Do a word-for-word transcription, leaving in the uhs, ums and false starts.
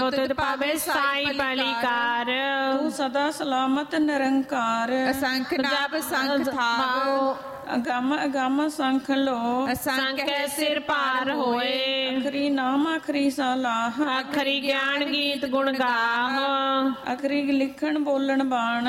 ਸੋ ਤਿਤ ਪਾਵੇ ਸਾਈ ਭਲੀਕਾਰ। ਤੂੰ ਸਦਾ ਸਲਾਮਤ ਨਿਰੰਕਾਰ। ਅਸੰਖ ਨਾਭ ਸੰਖ ਥਾਪ ਅਗੰਮ ਅਗੰਮ ਸੰਖ ਲੋ। ਸੰਖ ਕੈ ਸਿਰ ਪਾਰ ਹੋਏ। ਅਖਰੀ ਨਾਮ ਅਖਰੀ ਸਲਾਹ। ਅਖਰੀ ਗਿਆਨ ਗੀਤ ਗੁਣ ਗਾਹ। ਅਖਰੀ ਲਿਖਣ ਬੋਲਣ ਬਾਣ।